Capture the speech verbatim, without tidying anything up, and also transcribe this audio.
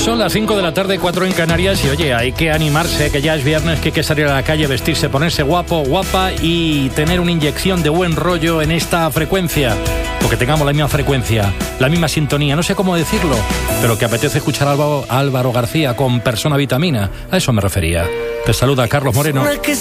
Son las cinco de la tarde, cuatro en Canarias, y oye, hay que animarse, que ya es viernes, que hay que salir a la calle, vestirse, ponerse guapo, guapa y tener una inyección de buen rollo en esta frecuencia. Porque tengamos la misma frecuencia, la misma sintonía, no sé cómo decirlo, pero que apetece escuchar a Álvaro, Álvaro García con Persona Vitamina. A eso me refería. Te saluda Carlos Moreno.